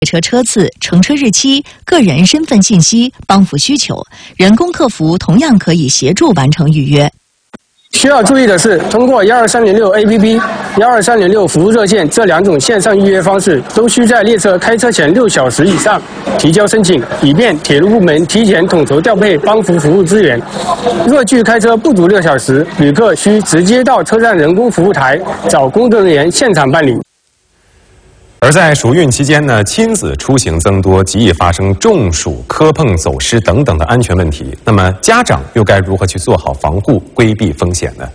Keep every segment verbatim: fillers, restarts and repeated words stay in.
车车次、乘车日期、个人身份信息、帮扶需求，人工客服同样可以协助完成预约。 需要注意的是，通过一二三零六 A P P、一二三零六服务热线这两种线上预约方式，都需在列车开车前六小时以上提交申请，以便铁路部门提前统筹调配帮扶服务资源。若距开车不足六小时，旅客需直接到车站人工服务台找工作人员现场办理。 而在暑运期间呢，亲子出行增多，极易发生中暑、磕碰、走失等等的安全问题。那么，家长又该如何去做好防护，规避风险呢？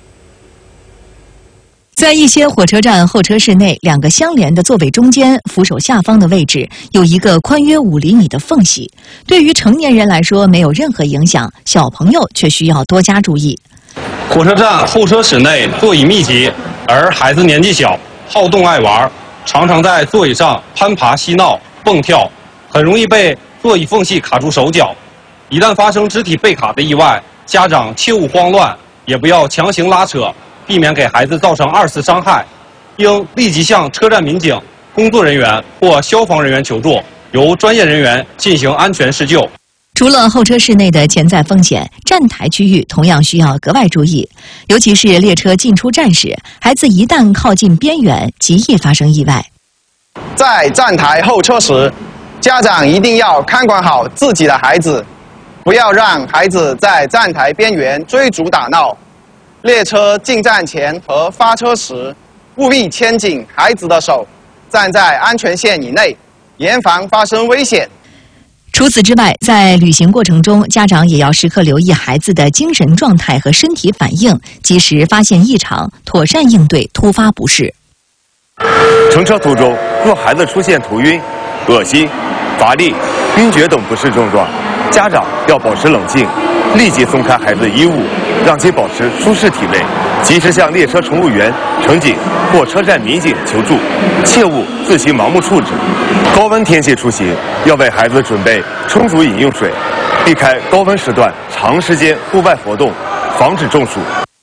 在一些火车站候车室内，两个相连的座位中间，扶手下方的位置有一个宽约五厘米的缝隙。对于成年人来说没有任何影响，小朋友却需要多加注意。 火车站候车室内座椅密集，而孩子年纪小，好动爱玩。 常常在座椅上攀爬、嬉闹、蹦跳，很容易被座椅缝隙卡住手脚。一旦发生肢体被卡的意外，家长切勿慌乱，也不要强行拉扯，避免给孩子造成二次伤害。应立即向车站民警、工作人员或消防人员求助，由专业人员进行安全施救。 除了候车室内的潜在风险，站台区域同样需要格外注意，尤其是列车进出站时，孩子一旦靠近边缘，极易发生意外。 在站台候车时，家长一定要看管好自己的孩子，不要让孩子在站台边缘追逐打闹。列车进站前和发车时，务必牵紧孩子的手，站在安全线以内，严防发生危险。 除此之外，在旅行过程中，家长也要时刻留意孩子的精神状态和身体反应，及时发现异常，妥善应对突发不适。 乘车途中，若孩子出现头晕、恶心、乏力、晕厥等不适症状，家长要保持冷静，立即松开孩子的衣物，让其保持舒适体位，及时向列车乘务员、乘警或车站民警求助，切勿自行盲目处置。 高温天气出行，要为孩子准备充足饮用水，避开高温时段长时间户外活动，防止中暑。